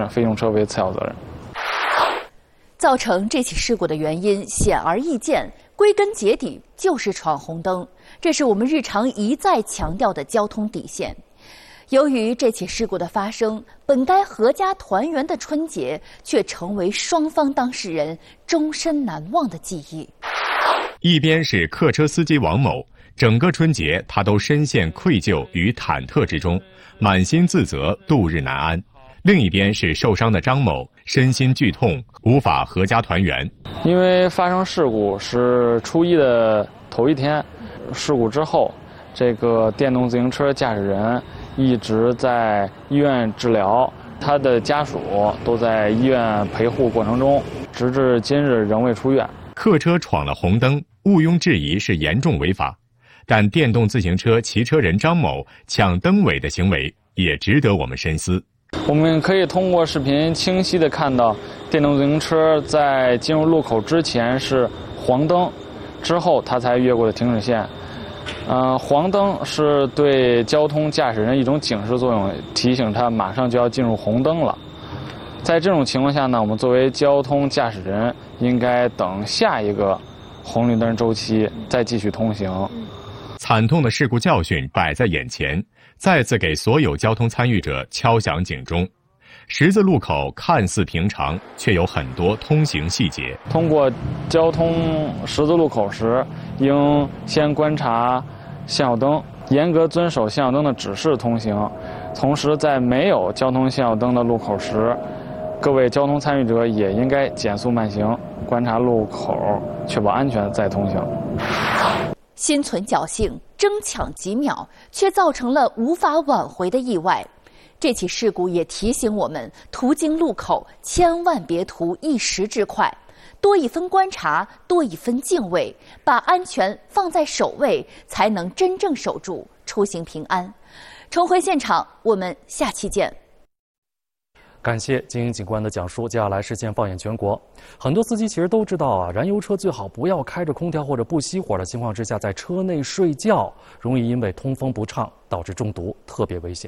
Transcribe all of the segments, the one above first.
任，非用车为次要责任。 造成这起事故的原因显而易见，归根结底就是闯红灯，这是我们日常一再强调的交通底线。由于这起事故的发生，本该阖家团圆的春节，却成为双方当事人终身难忘的记忆。 一边是客车司机王某，整个春节他都深陷愧疚与忐忑之中，满心自责，度日难安。另一边是受伤的张某，身心剧痛，无法阖家团圆。 因为发生事故是初一的头一天，事故之后，这个电动自行车驾驶人一直在医院治疗，他的家属都在医院陪护过程中，直至今日仍未出院。 客车闯了红灯，毋庸置疑是严重违法，但电动自行车骑车人张某抢灯尾的行为也值得我们深思。 我们可以通过视频清晰地看到，电动自行车在进入路口之前是黄灯，之后它才越过的停止线。黄灯是对交通驾驶人一种警示作用，提醒他马上就要进入红灯了。在这种情况下呢，我们作为交通驾驶人，应该等下一个红绿灯周期再继续通行。 惨痛的事故教训摆在眼前，再次给所有交通参与者敲响警钟。十字路口看似平常，却有很多通行细节。 通过交通十字路口时，应先观察信号灯，严格遵守信号灯的指示通行。同时，在没有交通信号灯的路口时，各位交通参与者也应该减速慢行，观察路口，确保安全再通行。 心存侥幸，争抢几秒，却造成了无法挽回的意外。这起事故也提醒我们，途经路口千万别图一时之快，多一分观察，多一分敬畏，把安全放在首位，才能真正守住出行平安。重回现场，我们下期见。 感谢金英警官的讲述。接下来视线放眼全国，很多司机其实都知道啊，燃油车最好不要开着空调或者不熄火的情况之下在车内睡觉，容易因为通风不畅导致中毒，特别危险。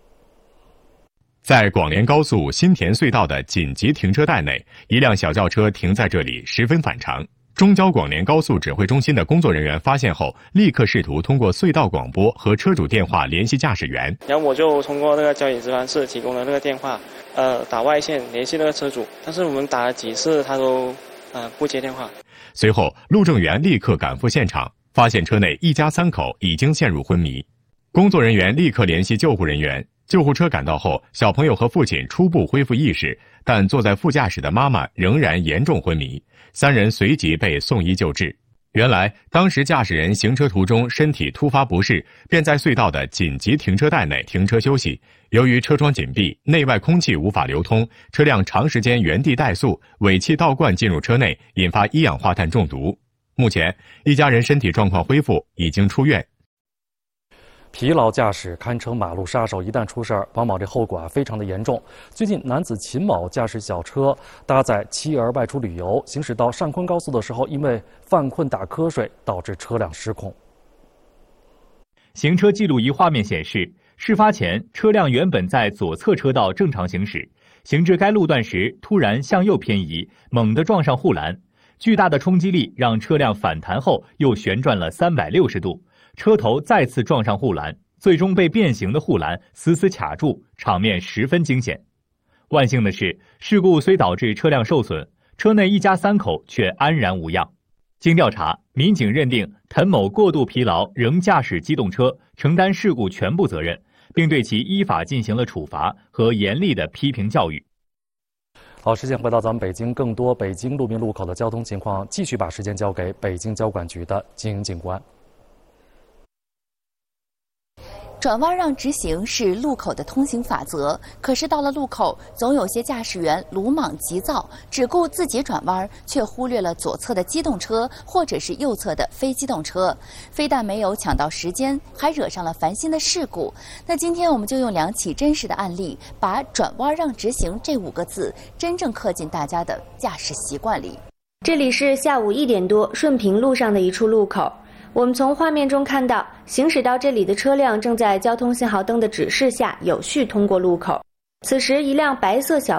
在广联高速新田隧道的紧急停车带内，一辆小轿车停在这里十分反常。中交广联高速指挥中心的工作人员发现后，立刻试图通过隧道广播和车主电话联系驾驶员。 然后我就通过那个交警值班室提供的那个电话，打外线联系那个车主，但是我们打了几次他都不接电话。 随后，路政员立刻赶赴现场，发现车内一家三口已经陷入昏迷。工作人员立刻联系救护人员，救护车赶到后，小朋友和父亲初步恢复意识，但坐在副驾驶的妈妈仍然严重昏迷，三人随即被送医救治。原来，当时驾驶人行车途中身体突发不适，便在隧道的紧急停车带内停车休息。由于车窗紧闭，内外空气无法流通，车辆长时间原地怠速，尾气倒灌进入车内，引发一氧化碳中毒。目前，一家人身体状况恢复，已经出院。 疲劳驾驶堪称马路杀手，一旦出事儿，往往这后果非常的严重。最近，男子秦某驾驶小车搭载妻儿外出旅游，行驶到上昆高速的时候，因为犯困打瞌睡，导致车辆失控。 行车记录仪画面显示，事发前车辆原本在左侧车道正常行驶，行至该路段时突然向右偏移，猛地撞上护栏，巨大的冲击力让车辆反弹后又旋转了360度。车头再次撞上护栏，最终被变形的护栏死死卡住，场面十分惊险。万幸的是，事故虽导致车辆受损，车内一家三口却安然无恙。经调查，民警认定滕某过度疲劳仍驾驶机动车，承担事故全部责任，并对其依法进行了处罚和严厉的批评教育。 好，时间回到咱们北京，更多北京路面路口的交通情况，继续把时间交给北京交管局的金英警官。 转弯让直行是路口的通行法则，可是到了路口，总有些驾驶员鲁莽急躁，只顾自己转弯，却忽略了左侧的机动车或者是右侧的非机动车，非但没有抢到时间，还惹上了烦心的事故。那今天我们就用2起真实的案例，把转弯让直行这5个字真正刻进大家的驾驶习惯里。 这里是下午1点多顺平路上的一处路口。我们从画面中看到，行驶到这里的车辆正在交通信号灯的指示下有序通过路口。此时，一辆白色小